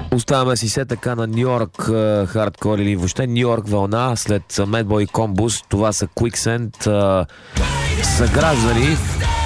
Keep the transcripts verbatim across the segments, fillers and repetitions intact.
Оставаме си се така на Нью Йорк хардкор или въобще Нью Йорк вълна след Madboy и Combus. Това са Quicksand, съграждани.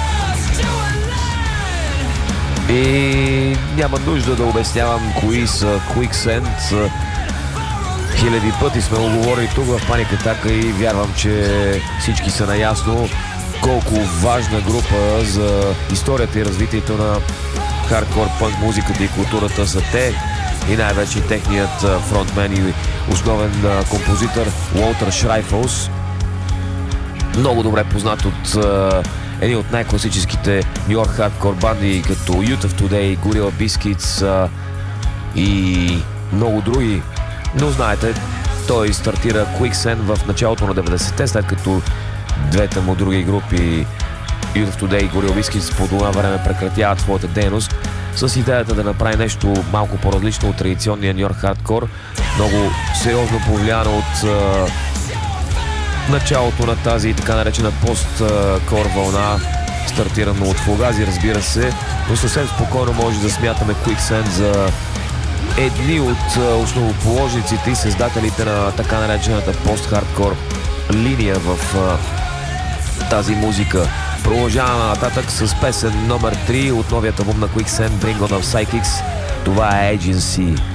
И няма нужда да обяснявам кои са Quicksand. Хиляди пъти сме оговорили тук в Паник Атака и вярвам, че всички са наясно колко важна група за историята и развитието на хардкор, пънк музиката и културата са те, и най-вече техният фронтмен и основен композитор Уолтер Шрайфълс. Много добре познат от един от най-класическите Нью Йорк хардкор банди като Youth of Today, Gorilla Biscuits и много други. Но знаете, той стартира Quicksand в началото на деветдесетте, след като двете му други групи Youth of Today и Gorilla Biscuits по това време прекратяват своята дейност с идеята да направи нещо малко по-различно от традиционния Нью Йорк хардкор, много сериозно повлияно от а, началото на тази така наречена пост-кор вълна, стартирано от Fugazi, разбира се, но съвсем спокойно може да смятаме Quicksand за едни от основоположниците и създателите на така наречената пост-хардкор линия в а, тази музика. Продължаваме нататък с песен номер три от новият албум на Quicksand, Bring on the Psychics. Това е Agency.